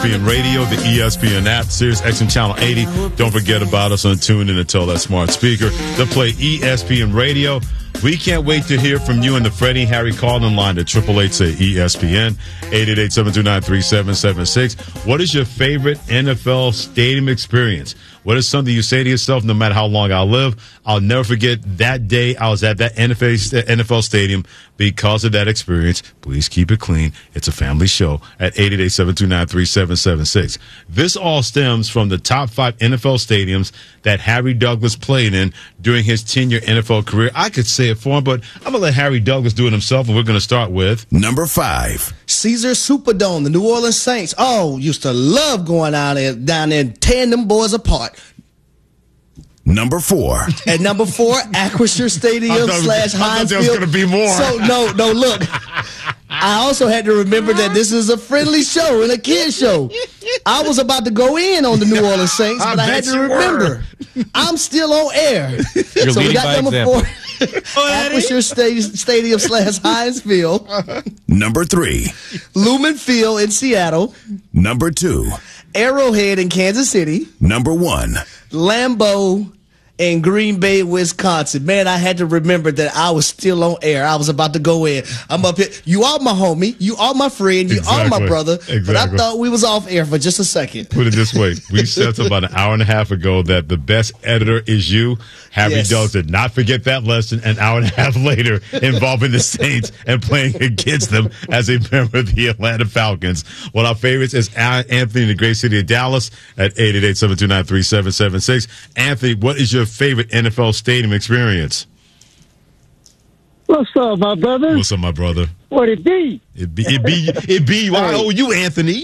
ESPN Radio, the ESPN app, Sirius XM Channel 80. Don't forget about us on TuneIn and tell that smart speaker to play ESPN Radio. We can't wait to hear from you in the Freddie Harry call-in line at 888-SAY-ESPN, 888-729-3776. What is your favorite NFL stadium experience? What is something you say to yourself, no matter how long I live, I'll never forget that day I was at that NFL stadium because of that experience. Please keep it clean. It's a family show at 888-729-3776. This all stems from the top 5 NFL stadiums that Harry Douglas played in during his 10-year NFL career. I could say it for him, but I'm going to let Harry Douglas do it himself, and we're going to start with number 5. Caesars Superdome, the New Orleans Saints. Oh, used to love going down there and tearing them boys apart. Number 4. At number 4, Acrisure Stadium / Heinz Field. I thought there was going to be more. So, no, look. I also had to remember that this is a friendly show and a kid show. I was about to go in on the New Orleans Saints, but I had to remember. I'm still on air. You're so we got number example. 4, Acrisure Stadium / Heinz Field. Number 3. Lumen Field in Seattle. Number 2. Arrowhead in Kansas City. Number 1. Lambeau in Green Bay, Wisconsin. Man, I had to remember that I was still on air. I was about to go in. I'm up here. You are my homie. You are my friend. You are my brother. But I thought we was off air for just a second. Put it this way. We said about an hour and a half ago that the best editor is you. Harry Douglas did not forget that lesson an hour and a half later involving the Saints and playing against them as a member of the Atlanta Falcons. One of our favorites is Anthony in the great city of Dallas at 888-729-3776. Anthony, what is your favorite NFL stadium experience? What's up, my brother? What's up, my brother? What it be? It be. I owe you, Anthony.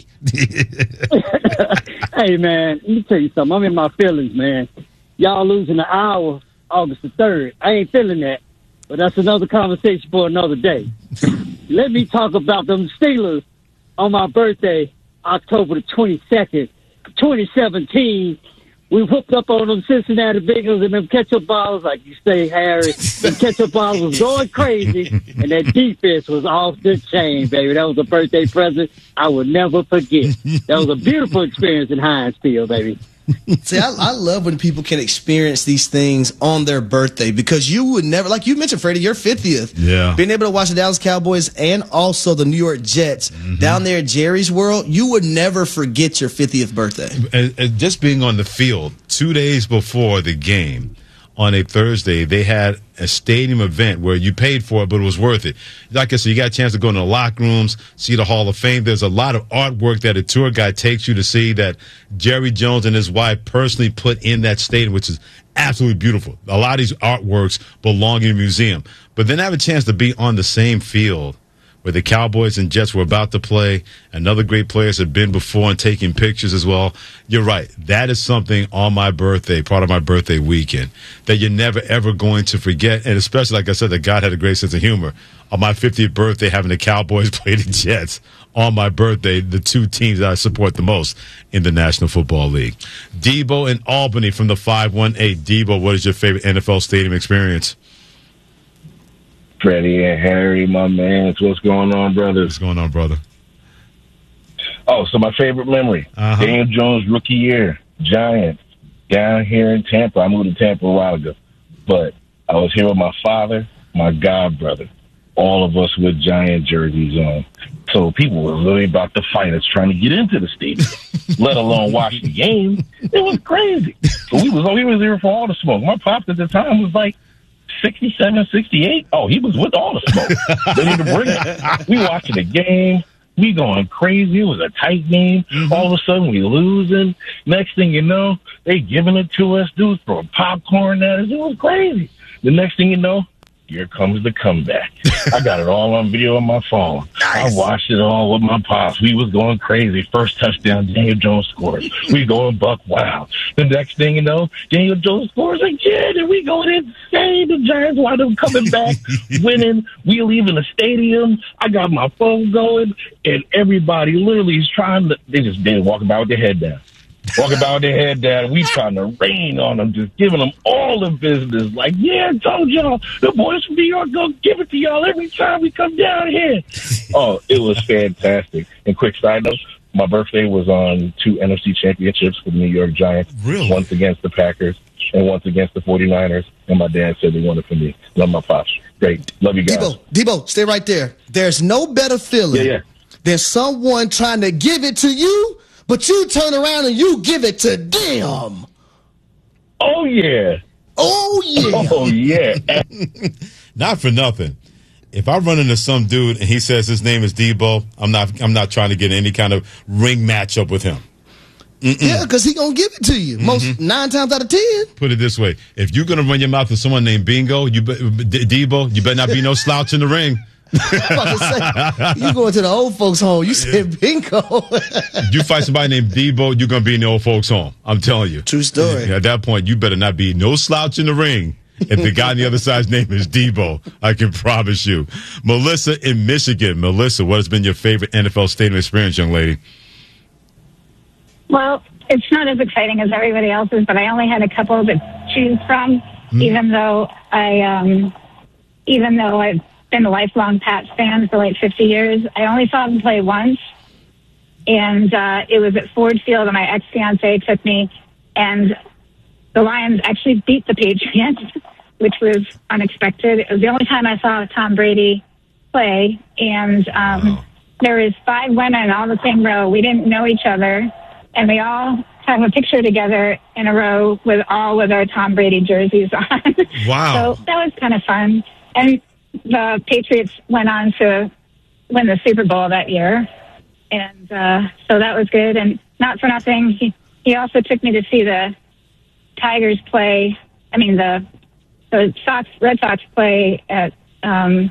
Hey, man, let me tell you something. I'm in my feelings, man. Y'all losing an hour August the 3rd. I ain't feeling that, but that's another conversation for another day. Let me talk about them Steelers on my birthday, October the 22nd, 2017. We whooped up on them Cincinnati Bengals and them ketchup bottles, like you say, Harry. Them ketchup bottles was going crazy, and that defense was off the chain, baby. That was a birthday present I would never forget. That was a beautiful experience in Heinz Field, baby. See, I love when people can experience these things on their birthday because you would never, like you mentioned, Freddie, your 50th. Yeah. Being able to watch the Dallas Cowboys and also the New York Jets down there at Jerry's World, you would never forget your 50th birthday. And just being on the field 2 days before the game on a Thursday, they had a stadium event where you paid for it, but it was worth it. Like I said, you got a chance to go in the locker rooms, see the Hall of Fame. There's a lot of artwork that a tour guide takes you to see that Jerry Jones and his wife personally put in that stadium, which is absolutely beautiful. A lot of these artworks belong in a museum. But then have a chance to be on the same field where the Cowboys and Jets were about to play, and other great players had been before and taking pictures as well. You're right. That is something on my birthday, part of my birthday weekend, that you're never, ever going to forget. And especially, like I said, that God had a great sense of humor. On my 50th birthday, having the Cowboys play the Jets on my birthday, the two teams that I support the most in the National Football League. Debo in Albany from the 518. Debo, what is your favorite NFL stadium experience? Freddie and Harry, my man. What's going on, brothers? What's going on, brother? Oh, so my favorite memory. Daniel Jones' rookie year, Giants, down here in Tampa. I moved to Tampa a while ago. But I was here with my father, my god brother, all of us with Giant jerseys on. So people were really about to fight us trying to get into the stadium, let alone watch the game. It was crazy. So we was there for all the smoke. My pops at the time was like 67, 68. Oh, he was with all the smoke. Ready to bring it. We watching the game. We going crazy. It was a tight game. All of a sudden, we losing. Next thing you know, they giving it to us. Dudes throwing popcorn at us. It was crazy. The next thing you know, here comes the comeback. I got it all on video on my phone. Nice. I watched it all with my pops. We was going crazy. First touchdown, Daniel Jones scores. We going buck wild. The next thing you know, Daniel Jones scores again, and we going insane. The Giants wind up coming back, winning. We leaving the stadium. I got my phone going, and everybody literally is trying to. They walk about with their head down. Walking about with their head down, we trying to rain on them, just giving them all the business. Like, yeah, I told y'all, the boys from New York gonna give it to y'all every time we come down here. Oh, it was fantastic. And quick side note, my birthday was on 2 NFC championships for the New York Giants. Really? Once against the Packers and once against the 49ers. And my dad said they wanted for me. Love my pops. Great. Love you guys. Debo, stay right there. There's no better feeling than someone trying to give it to you, but you turn around and you give it to them. Oh, yeah. Oh, yeah. Oh, yeah. Not for nothing. If I run into some dude and he says his name is Debo, I'm not trying to get any kind of ring matchup with him. Yeah, because he going to give it to you. Most 9 times out of 10. Put it this way. If you're going to run your mouth with someone named Bingo, Debo, you better not be no slouch in the ring. I'm about to say, you going to the old folks' home. You said Bingo. You fight somebody named Debo, you're going to be in the old folks' home. I'm telling you. True story. At that point, you better not be no slouch in the ring. If the guy on the other side's name is Debo, I can promise you. Melissa in Michigan. Melissa, what has been your favorite NFL stadium experience, young lady? Well, it's not as exciting as everybody else's, but I only had a couple to choose from, even though I've been a lifelong Pats fan for like 50 years. I only saw them play once, and it was at Ford Field, and my ex-fiancé took me, and the Lions actually beat the Patriots, which was unexpected. It was the only time I saw Tom Brady play, and there was 5 women all in the same row. We didn't know each other, and we all have a picture together in a row with our Tom Brady jerseys on. Wow. So that was kind of fun. And the Patriots went on to win the Super Bowl that year, and so that was good. And not for nothing, he also took me to see the Tigers play. I mean, the Red Sox play at in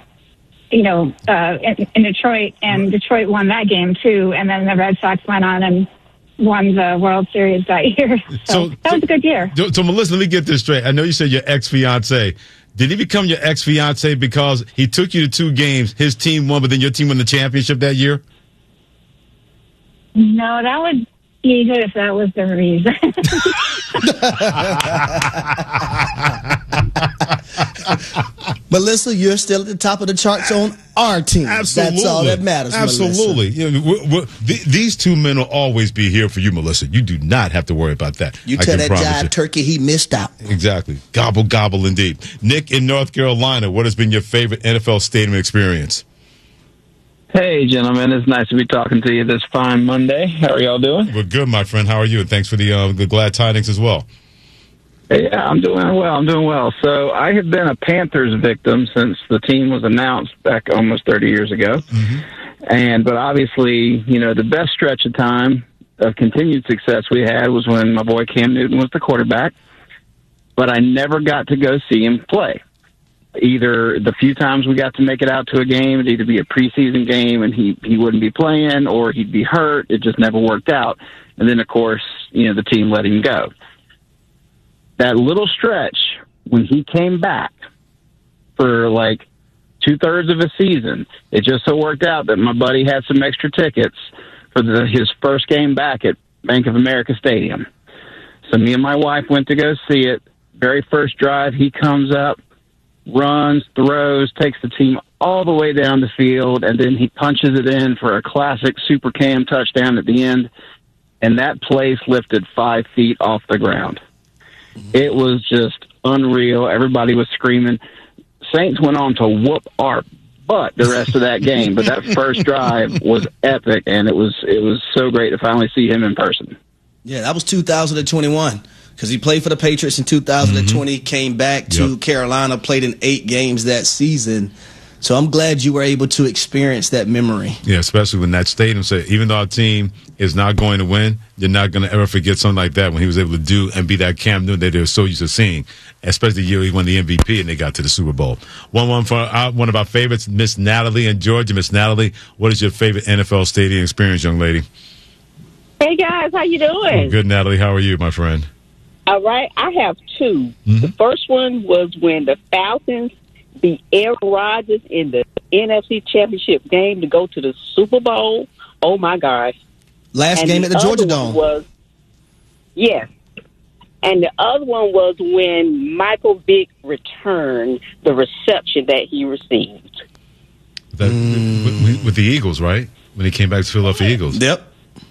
Detroit, and Detroit won that game too. And then the Red Sox went on and won the World Series that year. So that was a good year. So Melissa, let me get this straight. I know you said your ex-fiance. Did he become your ex-fiance because he took you to 2 games, his team won, but then your team won the championship that year? No, that would be good if that was the reason. Melissa, you're still at the top of the charts on our team. Absolutely. That's all that matters, Absolutely. Melissa. These 2 men will always be here for you, Melissa. You do not have to worry about that. You tell that jive turkey he missed out. Exactly. Gobble, gobble indeed. Nick in North Carolina, what has been your favorite NFL stadium experience? Hey, gentlemen. It's nice to be talking to you this fine Monday. How are y'all doing? We're good, my friend. How are you? And thanks for the glad tidings as well. Yeah, I'm doing well. So I have been a Panthers victim since the team was announced back almost 30 years ago. But obviously, the best stretch of time of continued success we had was when my boy Cam Newton was the quarterback. But I never got to go see him play. Either the few times we got to make it out to a game, it'd either be a preseason game and he wouldn't be playing, or he'd be hurt. It just never worked out. And then, of course, the team let him go. That little stretch when he came back for like 2/3 of a season, it just so worked out that my buddy had some extra tickets for his first game back at Bank of America Stadium. So me and my wife went to go see it. Very first drive, he comes up, runs, throws, takes the team all the way down the field, and then he punches it in for a classic Super Cam touchdown at the end. And that place lifted 5 feet off the ground. It was just unreal. Everybody was screaming. Saints went on to whoop our butt the rest of that game, but that first drive was epic, and it was so great to finally see him in person. Yeah, that was 2021 because he played for the Patriots in 2020, came back to Carolina, played in 8 games that season. So I'm glad you were able to experience that memory. Yeah, especially when that stadium said, even though our team is not going to win, you're not going to ever forget something like that when he was able to do and be that Cam Newton that they were so used to seeing, especially the year he won the MVP and they got to the Super Bowl. 1-1 for one of our favorites, Miss Natalie in Georgia. Miss Natalie, what is your favorite NFL stadium experience, young lady? Hey, guys, how you doing? Good, Natalie. How are you, my friend? All right. I have 2. The first one was when the Falcons beat Aaron Rodgers in the NFC Championship game to go to the Super Bowl. Oh, my gosh. Last game at the Georgia Dome. Yes. And the other one was when Michael Vick returned the reception that he received. With the Eagles, right? When he came back to Philadelphia Eagles. Yep.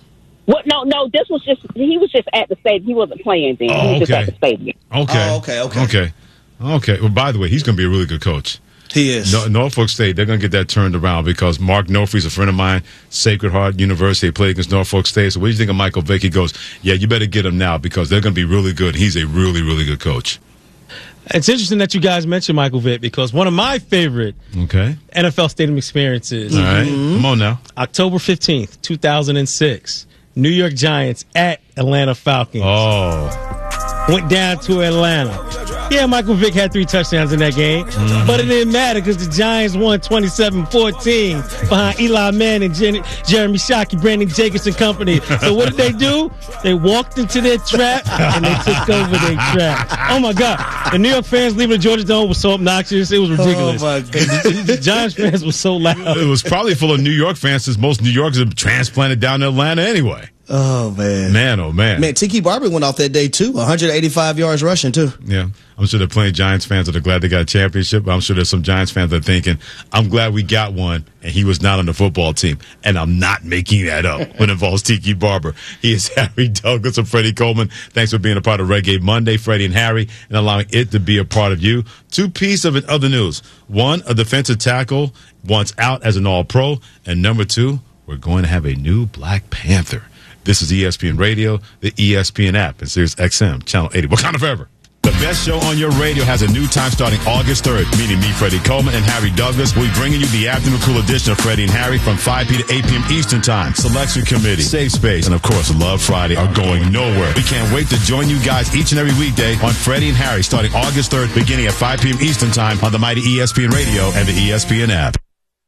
What? No. This was he was just at the stadium. He wasn't playing then. He was just at the stadium. Okay. Well, by the way, he's going to be a really good coach. He is. Norfolk State, they're going to get that turned around because Mark Nofri's a friend of mine, Sacred Heart University. They played against Norfolk State. So what do you think of Michael Vick? He goes, yeah, you better get him now because they're going to be really good. He's a really, really good coach. It's interesting that you guys mentioned Michael Vick because one of my favorite NFL stadium experiences. All right. Come on now. October 15th, 2006. New York Giants at Atlanta Falcons. Went down to Atlanta. Yeah, Michael Vick had 3 touchdowns in that game, but it didn't matter because the Giants won 27-14 behind Eli Manning, Jeremy Shockey, Brandon Jacobs and company. So what did they do? They walked into their trap and they took over their trap. Oh, my God. The New York fans leaving the Georgia Dome was so obnoxious. It was ridiculous. Oh, my God. The Giants fans were so loud. It was probably full of New York fans since most New Yorkers are transplanted down to Atlanta anyway. Oh, man. Man, Tiki Barber went off that day, too. 185 yards rushing, too. Yeah. I'm sure there are plenty of Giants fans that are glad they got a championship. But I'm sure there's some Giants fans that are thinking, I'm glad we got one, and he was not on the football team. And I'm not making that up when it involves Tiki Barber. He is Harry Douglas and Freddie Coleman. Thanks for being a part of Reggae Monday, Freddie and Harry, and allowing it to be a part of you. 2 pieces of other news. 1, a defensive tackle wants out as an All-Pro. And number 2, we're going to have a new Black Panther. This is ESPN Radio, the ESPN app, and Sirius XM, Channel 80. Wakanda Forever. The best show on your radio has a new time starting August 3rd, meaning me, Freddie Coleman, and Harry Douglas. We'll be bringing you the afternoon cool edition of Freddie and Harry from 5 p. to 8 p.m. Eastern Time. Selection Committee, Safe Space, and, of course, Love Friday are going nowhere. We can't wait to join you guys each and every weekday on Freddie and Harry starting August 3rd, beginning at 5 p.m. Eastern Time on the mighty ESPN Radio and the ESPN app.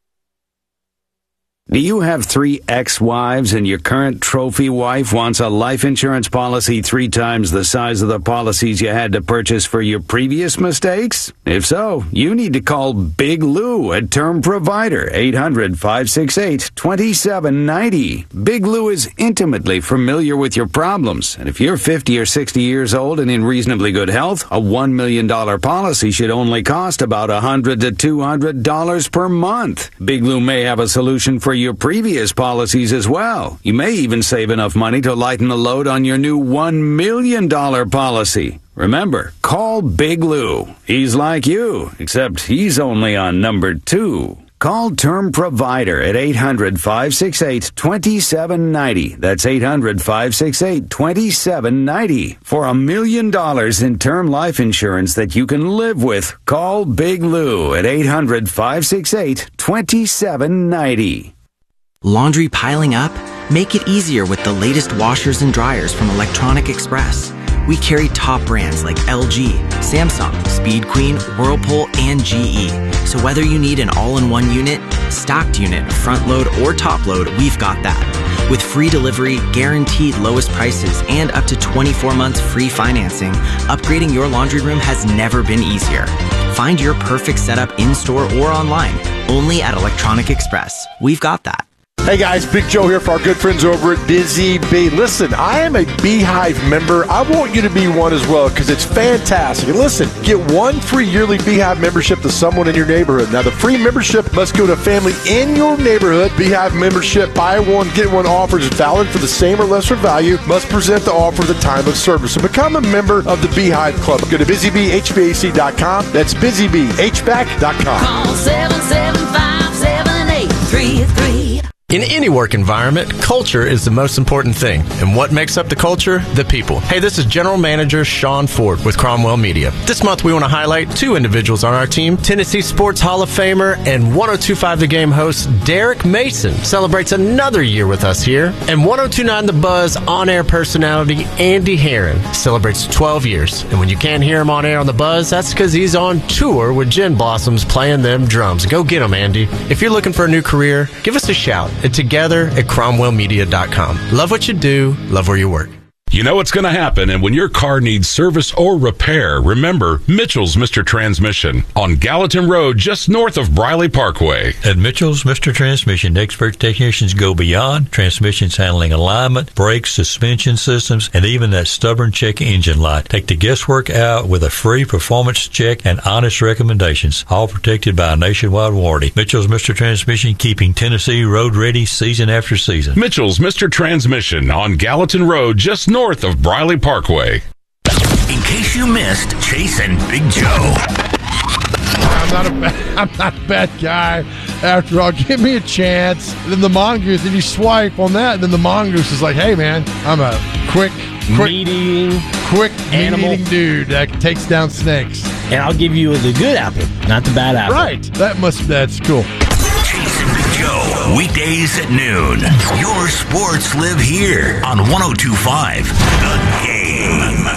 Do you have 3 ex-wives and your current trophy wife wants a life insurance policy 3 times the size of the policies you had to purchase for your previous mistakes? If so, you need to call Big Lou at Term Provider, 800-568-2790. Big Lou is intimately familiar with your problems, and if you're 50 or 60 years old and in reasonably good health, a $1 million policy should only cost about $100 to $200 per month. Big Lou may have a solution for your previous policies as well. You may even save enough money to lighten the load on your new $1 million policy. Remember, call Big Lou. He's like you, except he's only on number 2. Call Term Provider at 800-568-2790. That's 800-568-2790. For $1 million in term life insurance that you can live with, call Big Lou at 800-568-2790. Laundry piling up? Make it easier with the latest washers and dryers from Electronic Express. We carry top brands like LG, Samsung, Speed Queen, Whirlpool, and GE. So whether you need an all-in-one unit, stacked unit, front load, or top load, we've got that. With free delivery, guaranteed lowest prices, and up to 24 months free financing, upgrading your laundry room has never been easier. Find your perfect setup in-store or online, only at Electronic Express. We've got that. Hey guys, Big Joe here for our good friends over at Busy Bee. Listen, I am a Beehive member. I want you to be one as well because it's fantastic. And listen, get 1 free yearly Beehive membership to someone in your neighborhood. Now, the free membership must go to a family in your neighborhood. Beehive membership, buy one, get one offers is valid for the same or lesser value. Must present the offer at the time of service. So become a member of the Beehive Club. Go to BusyBeeHVAC.com. That's BusyBeeHVAC.com. Call 775-7833. In any work environment, culture is the most important thing. And what makes up the culture? The people. Hey, this is General Manager Sean Ford with Cromwell Media. This month we want to highlight 2 individuals on our team. Tennessee Sports Hall of Famer and 102.5 The Game host Derek Mason celebrates another year with us here. And 102.9 The Buzz on-air personality Andy Herron celebrates 12 years. And when you can't hear him on air on The Buzz, that's because he's on tour with Gin Blossoms playing them drums. Go get him, Andy. If you're looking for a new career, give us a shout. Together at CromwellMedia.com. Love what you do, love where you work. You know what's going to happen, and when your car needs service or repair, remember Mitchell's Mr. Transmission on Gallatin Road, just north of Briley Parkway. At Mitchell's Mr. Transmission, expert technicians go beyond transmissions handling alignment, brakes, suspension systems, and even that stubborn check engine light. Take the guesswork out with a free performance check and honest recommendations, all protected by a nationwide warranty. Mitchell's Mr. Transmission, keeping Tennessee road ready season after season. Mitchell's Mr. Transmission on Gallatin Road, just north of Briley Parkway. In case you missed Chase and Big Joe. I'm not a bad guy. After all, give me a chance. Then the mongoose, then you swipe on that, and then the mongoose is like, hey, man, I'm a quick meat-eating dude that takes down snakes. And I'll give you the good apple, not the bad apple. Right. That's cool. Chase and Big Joe, weekdays at noon. Your sports live here on 102.5 The Game.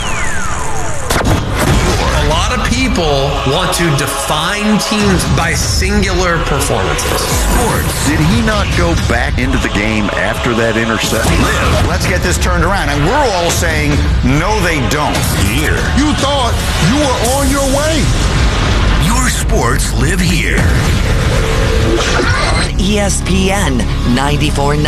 A lot of people want to define teams by singular performances. Sports. Did he not go back into the game after that interception? Let's get this turned around. And we're all saying, no, they don't. Here. You thought you were on your way. Your sports live here. On ESPN 94.9.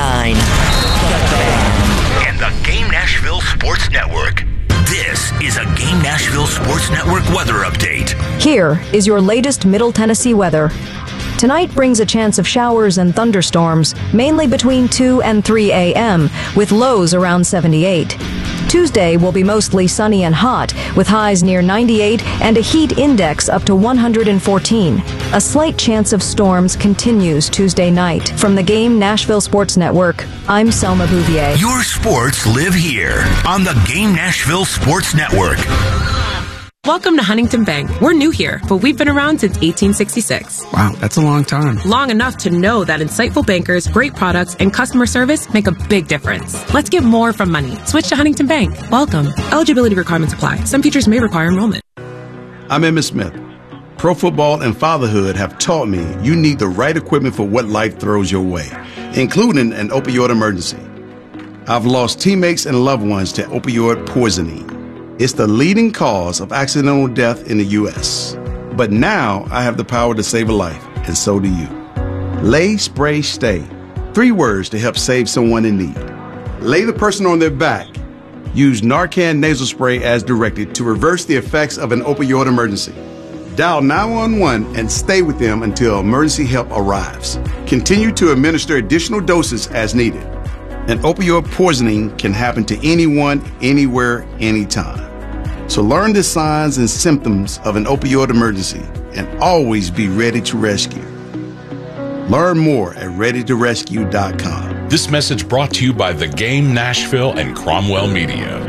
And the Game Nashville Sports Network. This is a Game Nashville Sports Network weather update. Here is your latest Middle Tennessee weather. Tonight brings a chance of showers and thunderstorms, mainly between 2 and 3 a.m., with lows around 78. Tuesday will be mostly sunny and hot, with highs near 98 and a heat index up to 114. A slight chance of storms continues Tuesday night. From the Game Nashville Sports Network, I'm Selma Bouvier. Your sports live here on the Game Nashville Sports Network. Welcome to Huntington Bank. We're new here, but we've been around since 1866. Wow, that's a long time. Long enough to know that insightful bankers, great products, and customer service make a big difference. Let's get more from money. Switch to Huntington Bank. Welcome. Eligibility requirements apply. Some features may require enrollment. I'm Emmitt Smith. Pro football and fatherhood have taught me you need the right equipment for what life throws your way, including an opioid emergency. I've lost teammates and loved ones to opioid poisoning. It's the leading cause of accidental death in the U.S. But now I have the power to save a life, and so do you. Lay, spray, stay. 3 words to help save someone in need. Lay the person on their back. Use Narcan nasal spray as directed to reverse the effects of an opioid emergency. Dial 911 and stay with them until emergency help arrives. Continue to administer additional doses as needed. An opioid poisoning can happen to anyone, anywhere, anytime. So learn the signs and symptoms of an opioid emergency and always be ready to rescue. Learn more at readytorescue.com. This message brought to you by The Game Nashville and Cromwell Media.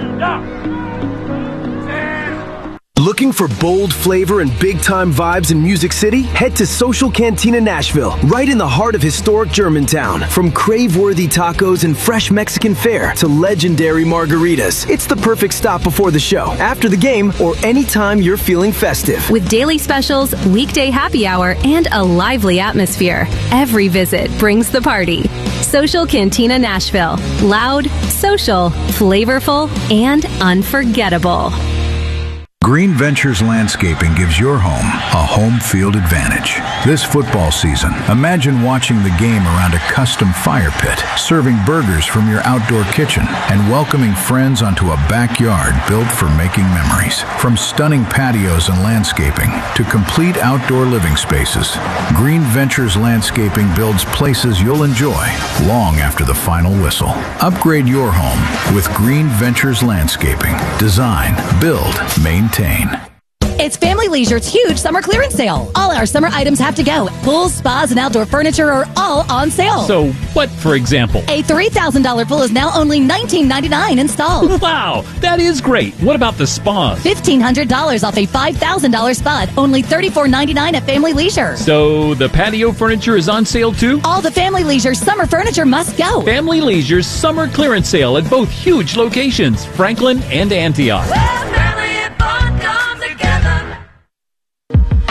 Looking for bold flavor and big-time vibes in Music City? Head to Social Cantina Nashville, right in the heart of historic Germantown. From crave-worthy tacos and fresh Mexican fare to legendary margaritas, it's the perfect stop before the show, after the game, or anytime you're feeling festive. With daily specials, weekday happy hour, and a lively atmosphere, every visit brings the party. Social Cantina Nashville. Loud, social, flavorful, and unforgettable. Green Ventures Landscaping gives your home a home field advantage. This football season, imagine watching the game around a custom fire pit, serving burgers from your outdoor kitchen, and welcoming friends onto a backyard built for making memories. From stunning patios and landscaping to complete outdoor living spaces, Green Ventures Landscaping builds places you'll enjoy long after the final whistle. Upgrade your home with Green Ventures Landscaping. Design, build, maintain. It's Family Leisure's huge summer clearance sale. All our summer items have to go. Pools, spas, and outdoor furniture are all on sale. So what, for example? A $3,000 pool is now only $19.99 installed. Wow, that is great. What about the spas? $1,500 off a $5,000 spa, only $34.99 at Family Leisure. So the patio furniture is on sale too? All the Family Leisure summer furniture must go. Family Leisure's summer clearance sale at both huge locations, Franklin and Antioch.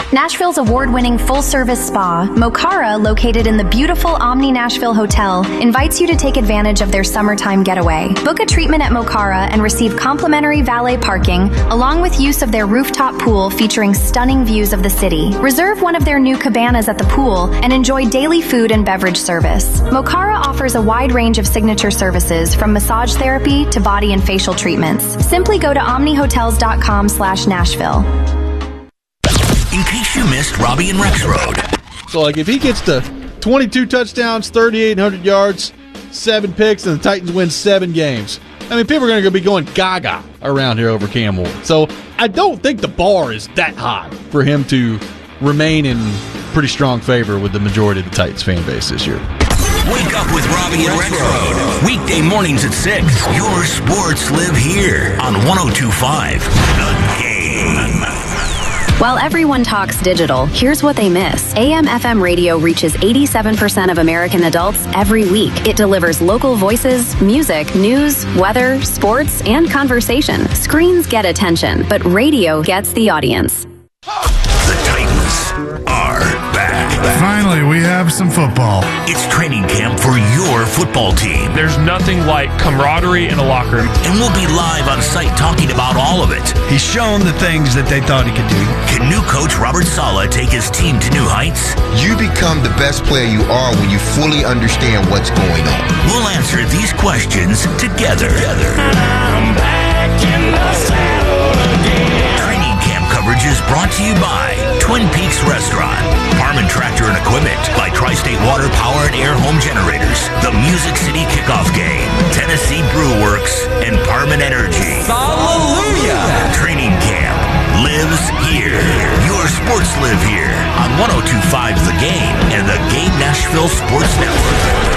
Nashville's award-winning full-service spa, Mokara, located in the beautiful Omni Nashville Hotel, invites you to take advantage of their summertime getaway. Book a treatment at Mokara and receive complimentary valet parking, along with use of their rooftop pool featuring stunning views of the city. Reserve one of their new cabanas at the pool and enjoy daily food and beverage service. Mokara offers a wide range of signature services, from massage therapy to body and facial treatments. Simply go to omnihotels.com/Nashville. In case you missed Robbie and Rex Road. So, if he gets to 22 touchdowns, 3,800 yards, 7 picks, and the Titans win 7 games, people are going to be going gaga around here over Cam Ward. So, I don't think the bar is that high for him to remain in pretty strong favor with the majority of the Titans fan base this year. Wake up with Robbie and Rex Road. Weekday mornings at 6. Your sports live here on 102.5 The Game. While everyone talks digital, here's what they miss. AM/FM radio reaches 87% of American adults every week. It delivers local voices, music, news, weather, sports, and conversation. Screens get attention, but radio gets the audience. The Titans are back. Finally, we have some football. It's training camp for your football team. There's nothing like camaraderie in a locker room. And we'll be live on site talking about all of it. He's shown the things that they thought he could do. Can new coach Robert Saleh take his team to new heights? You become the best player you are when you fully understand what's going on. We'll answer these questions together. I'm back in the saddle again. Training camp coverage is brought to you by Twin Peaks Restaurant, Parman Tractor and Equipment, by Tri-State Water Power and Air Home Generators, the Music City Kickoff Game, Tennessee Brew Works, and Parman Energy. Hallelujah! Training camp lives here. Your sports live here on 102.5 The Game and the Game Nashville Sports Network.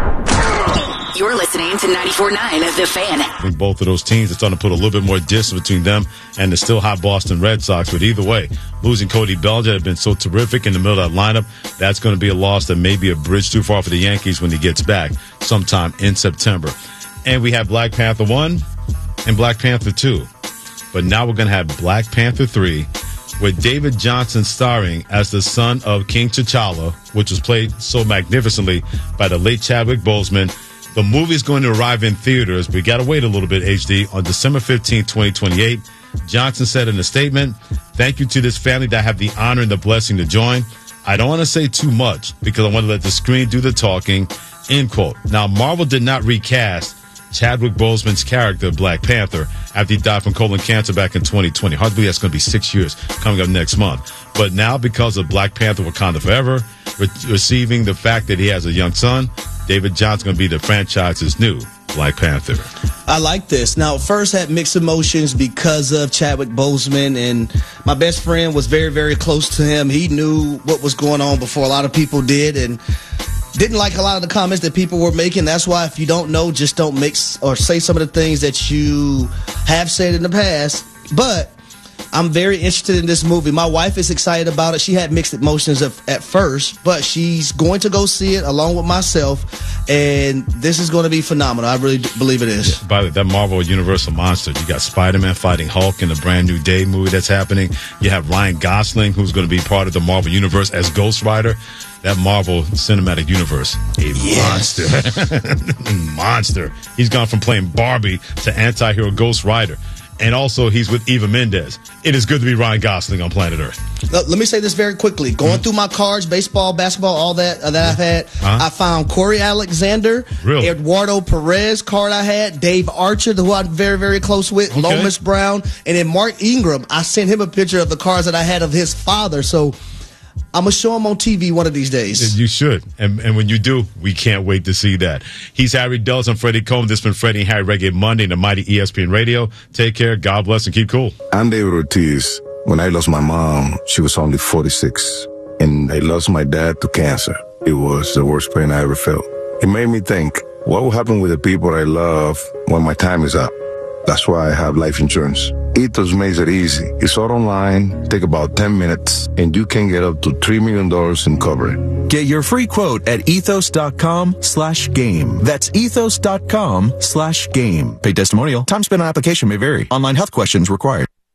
You're listening to 94.9 The Fan. I think both of those teams are starting to put a little bit more distance between them and the still hot Boston Red Sox. But either way, losing Cody Bellinger had been so terrific in the middle of that lineup. That's going to be a loss that may be a bridge too far for the Yankees when he gets back sometime in September. And we have Black Panther 1 and Black Panther 2. But now we're going to have Black Panther 3 with David Johnson starring as the son of King T'Challa, which was played so magnificently by the late Chadwick Boseman. The movie's going to arrive in theaters. We got to wait a little bit, HD, on December 15, 2028. Johnson said in a statement, "Thank you to this family that I have the honor and the blessing to join. I don't want to say too much because I want to let the screen do the talking," end quote. Now, Marvel did not recast Chadwick Boseman's character, Black Panther, after he died from colon cancer back in 2020. Hard to believe that's going to be 6 years coming up next month. But now, because of Black Panther Wakanda Forever, receiving the fact that he has a young son, David Johnson's going to be the franchise's new Black Panther. I like this. Now, first had mixed emotions because of Chadwick Boseman, and my best friend was very, very close to him. He knew what was going on before a lot of people did, and didn't like a lot of the comments that people were making. That's why if you don't know, just don't mix or say some of the things that you have said in the past. But I'm very interested in this movie. My wife is excited about it. She had mixed emotions at first, but she's going to go see it along with myself, and this is going to be phenomenal. I really believe it is. Yeah, by the way, that Marvel Universal monster. You got Spider-Man fighting Hulk in the Brand New Day movie that's happening. You have Ryan Gosling, who's going to be part of the Marvel Universe as Ghost Rider. That Marvel Cinematic Universe, monster. Monster. He's gone from playing Barbie to anti-hero Ghost Rider. And also, he's with Eva Mendes. It is good to be Ryan Gosling on planet Earth. Let me say this very quickly. Going through my cards, baseball, basketball, all that I've had, I found Corey Alexander, Eduardo Perez card I had, Dave Archer, who I'm very, very close with, Lomas Brown, and then Mark Ingram. I sent him a picture of the cards that I had of his father. So I'm going to show him on TV one of these days. You should. And when you do, we can't wait to see that. He's Harry Dulles and Freddie Combs. This has been Freddie and Harry Reggae Monday in the mighty ESPN Radio. Take care. God bless and keep cool. I'm David Ortiz. When I lost my mom, she was only 46. And I lost my dad to cancer. It was the worst pain I ever felt. It made me think, what will happen with the people I love when my time is up? That's why I have life insurance. Ethos makes it easy. It's all online, take about 10 minutes, and you can get up to $3 million in coverage. Get your free quote at ethos.com/game. That's ethos.com/game. Paid testimonial. Time spent on application may vary. Online health questions required.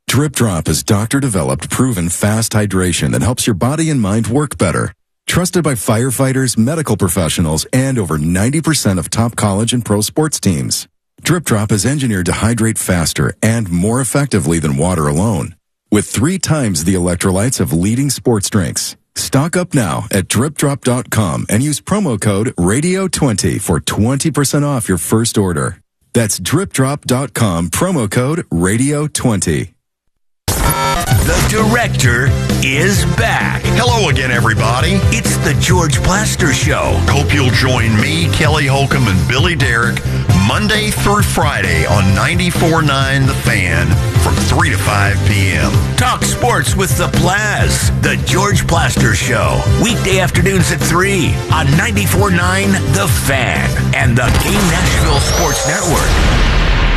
Drip Drop is doctor-developed, proven fast hydration that helps your body and mind work better. Trusted by firefighters, medical professionals, and over 90% of top college and pro sports teams. Drip Drop is engineered to hydrate faster and more effectively than water alone, with 3 times the electrolytes of leading sports drinks. Stock up now at dripdrop.com and use promo code RADIO20 for 20% off your first order. That's dripdrop.com, promo code RADIO20. The director is back. Hello again, everybody. It's the George Plaster Show. Hope you'll join me, Kelly Holcomb, and Billy Derrick Monday through Friday on 94.9 The Fan from 3 to 5 p.m. Talk sports with the Plaz. The George Plaster Show. Weekday afternoons at 3 on 94.9 The Fan and the Game Nashville Sports Network.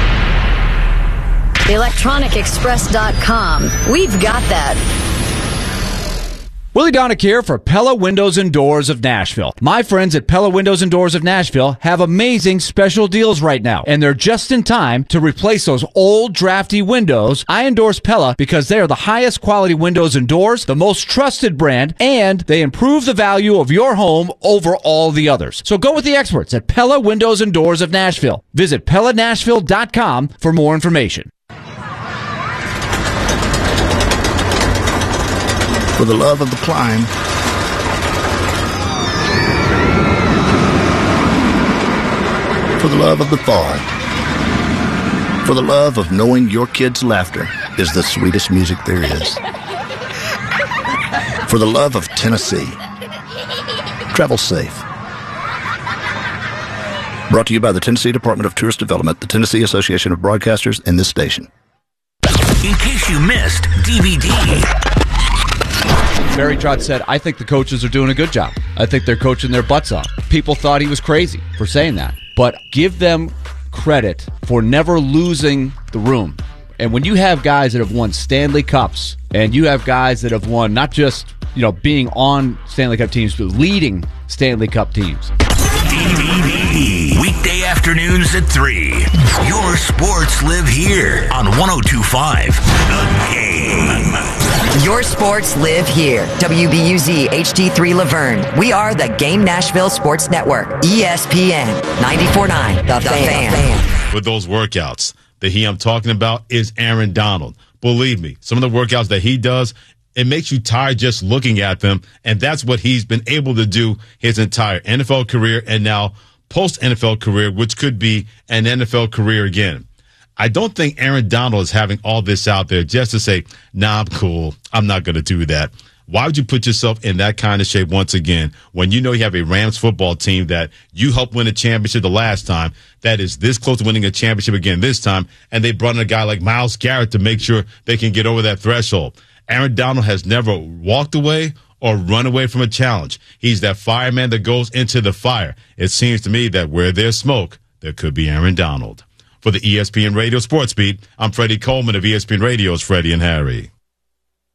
ElectronicExpress.com. We've got that. Willie Donick here for Pella Windows and Doors of Nashville. My friends at Pella Windows and Doors of Nashville have amazing special deals right now, and they're just in time to replace those old drafty windows. I endorse Pella because they are the highest quality windows and doors, the most trusted brand, and they improve the value of your home over all the others. So go with the experts at Pella Windows and Doors of Nashville. Visit PellaNashville.com for more information. For the love of the climb, for the love of the fall, for the love of knowing your kids' laughter is the sweetest music there is, for the love of Tennessee. Travel safe. Brought to you by the Tennessee Department of Tourist Development, the Tennessee Association of Broadcasters, and this station. In case you missed DVD. Barry Trotz said, I think the coaches are doing a good job. I think they're coaching their butts off. People thought he was crazy for saying that. But give them credit for never losing the room. And when you have guys that have won Stanley Cups, and you have guys that have won not just, being on Stanley Cup teams, but leading Stanley Cup teams. DVD. Weekday afternoons at 3. Your sports live here on 102.5 The Game. Your sports live here. WBUZ HD3 Laverne. We are the Game Nashville Sports Network. ESPN 94.9 The Fan. With those workouts, the he I'm talking about is Aaron Donald. Believe me, some of the workouts that he does, it makes you tired just looking at them, and that's what he's been able to do his entire NFL career and now post-NFL career, which could be an NFL career again. I don't think Aaron Donald is having all this out there just to say, nah, I'm cool. I'm not going to do that. Why would you put yourself in that kind of shape once again when you know you have a Rams football team that you helped win a championship the last time, that is this close to winning a championship again this time, and they brought in a guy like Myles Garrett to make sure they can get over that threshold? Aaron Donald has never walked away or run away from a challenge. He's that fireman that goes into the fire. It seems to me that where there's smoke, there could be Aaron Donald. For the ESPN Radio Sports Beat, I'm Freddie Coleman of ESPN Radio's Freddie and Harry.